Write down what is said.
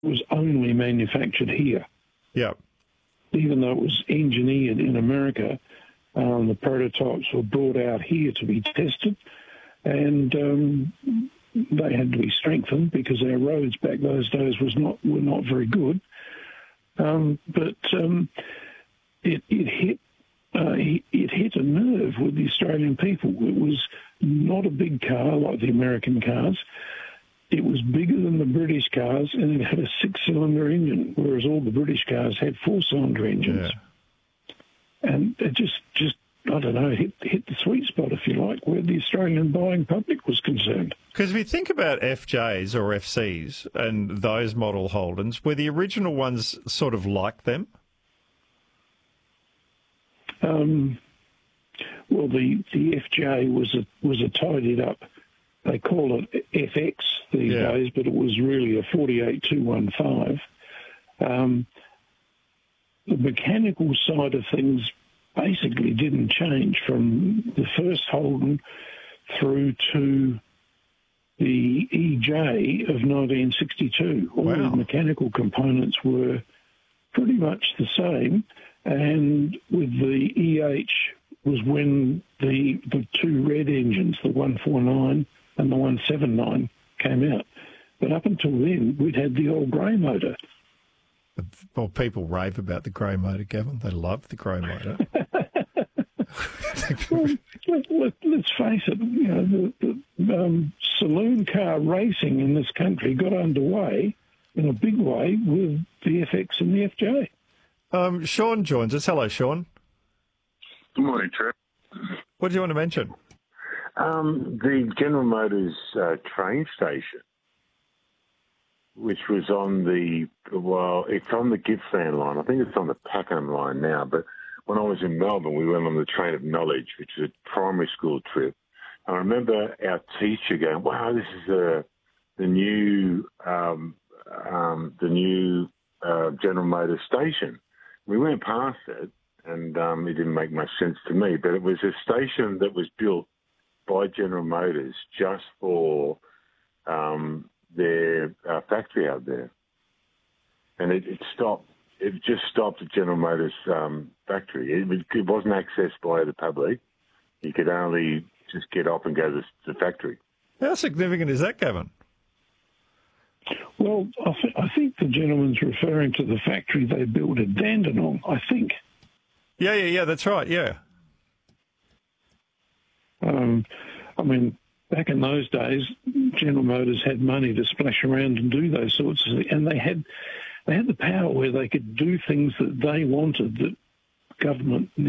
was only manufactured here. Yeah. Even though it was engineered in America, the prototypes were brought out here to be tested, and they had to be strengthened because our roads back those days were not very good. But it hit a nerve with the Australian people. It was not a big car like the American cars. It was bigger than the British cars, and it had a six-cylinder engine, whereas all the British cars had four-cylinder engines. Yeah. And it just I don't know, hit the sweet spot, if you like, where the Australian buying public was concerned. Because if you think about FJs or FCs and those model Holdens, were the original ones sort of like them? Well, the FJ was a tidied up. They call it FX these days, but it was really a 48215. The mechanical side of things basically didn't change from the first Holden through to the EJ of 1962. All the mechanical components were pretty much the same, and with the EH was when the two red engines, the 149 and the 179, came out. But up until then, we'd had the old grey motor. Well, people rave about the grey motor, Gavin. They love the grey motor. Well, let's face it, you know, the saloon car racing in this country got underway in a big way with the FX and the FJ. Sean joins us. Hello, Sean. Good morning, Trev. What do you want to mention? The General Motors train station, which was on it's on the Gippsland line. I think it's on the Pakenham line now, but when I was in Melbourne, we went on the Train of Knowledge, which was a primary school trip. I remember our teacher going, "Wow, this is the new General Motors station." We went past it, and it didn't make much sense to me, but it was a station that was built by General Motors just for their factory out there. And it just stopped at General Motors factory. It wasn't accessed by the public. You could only just get off and go to the factory. How significant is that, Gavin? Well, I think the gentleman's referring to the factory they built at Dandenong, I think. Yeah, that's right, yeah. I mean, back in those days, General Motors had money to splash around and do those sorts of things, and they had the power where they could do things that they wanted that government